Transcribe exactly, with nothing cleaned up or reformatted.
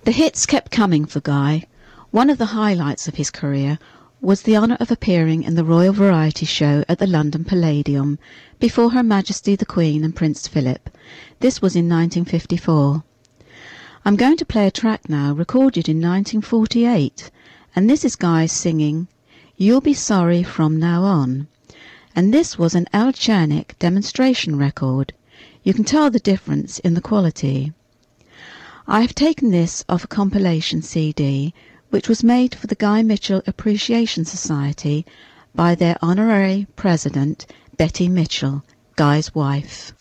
The hits kept coming for Guy. One of the highlights of his career was the honour of appearing in the Royal Variety Show at the London Palladium before Her Majesty the Queen and Prince Philip. This was in nineteen fifty-four. I'm going to play a track now recorded in nineteen forty-eight, and this is Guy singing You'll Be Sorry From Now On. And this was an Al Czernik demonstration record. You can tell the difference in the quality. I have taken this off a compilation C D which was made for the Guy Mitchell Appreciation Society by their honorary president, Betty Mitchell, Guy's wife.